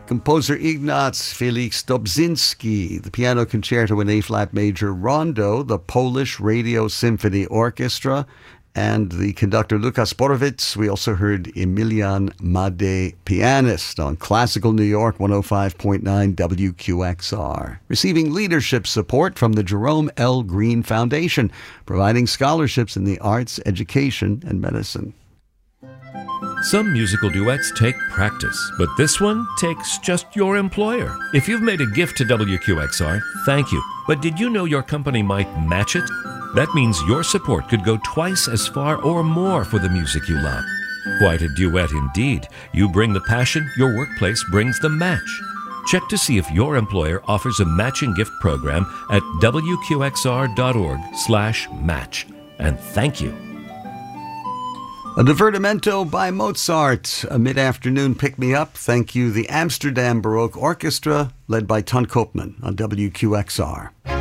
Composer Ignaz Felix Dobzinski, the piano concerto in A-flat major rondo, the Polish Radio Symphony Orchestra, and the conductor Lukas Borowicz. We also heard Emilian Made, pianist, on Classical New York 105.9 WQXR. Receiving leadership support from the Jerome L. Green Foundation, providing scholarships in the arts, education, and medicine. Some musical duets take practice, but this one takes just your employer. If you've made a gift to WQXR, thank you. But did you know your company might match it? That means your support could go twice as far or more for the music you love. Quite a duet indeed. You bring the passion, your workplace brings the match. Check to see if your employer offers a matching gift program at wqxr.org/match. And thank you. A divertimento by Mozart, a mid-afternoon pick-me-up. Thank you, the Amsterdam Baroque Orchestra, led by Ton Koopman on WQXR.